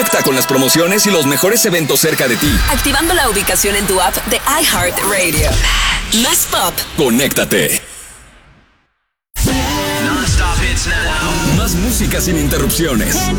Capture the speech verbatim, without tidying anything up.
Conecta con las promociones y los mejores eventos cerca de ti. Activando la ubicación en tu app de iHeartRadio. Más pop. Conéctate. Non-stop hits now. Más música sin interrupciones.